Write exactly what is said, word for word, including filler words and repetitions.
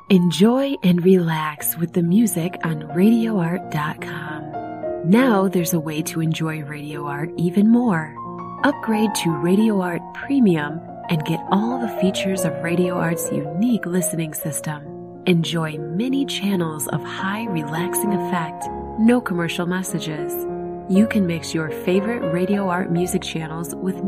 Enjoy and relax with the music on radio art dot com. Now there's a way to enjoy Radio Art even more. Upgrade to Radio Art Premium and get all the features of Radio Art's unique listening system. Enjoy many channels of high relaxing effect, no commercial messages. You can mix your favorite Radio Art music channels with